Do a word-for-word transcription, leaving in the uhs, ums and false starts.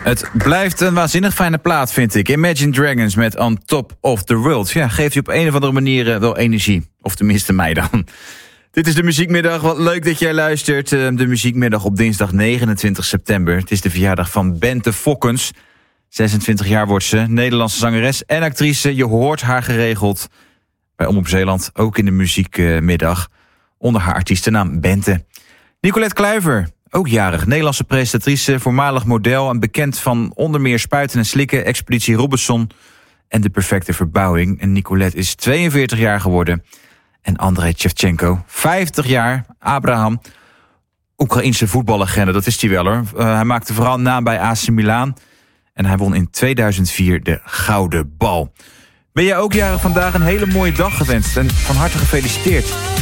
Het blijft een waanzinnig fijne plaat, vind ik. Imagine Dragons met On Top of the World. Ja, geeft u op een of andere manier wel energie. Of tenminste mij dan. Dit is de Muziekmiddag. Wat leuk dat jij luistert. De Muziekmiddag op dinsdag negenentwintig september. Het is de verjaardag van Bente Fokkens. zesentwintig jaar wordt ze. Nederlandse zangeres en actrice. Je hoort haar geregeld bij Omroep Zeeland. Ook in de Muziekmiddag. Onder haar artiestennaam Bente. Nicolette Kluiver. Ook jarig. Nederlandse presentatrice, voormalig model en bekend van onder meer Spuiten en Slikken, Expeditie Robinson en De Perfecte Verbouwing. En Nicolette is tweeënveertig jaar geworden. En Andrei Shevchenko, vijftig jaar. Abraham, Oekraïense voetballegende, dat is hij wel hoor. Uh, hij maakte vooral naam bij A C Milan. En hij won in tweeduizend vier de Gouden Bal. Ben jij ook jarig vandaag? Een hele mooie dag gewenst en van harte gefeliciteerd.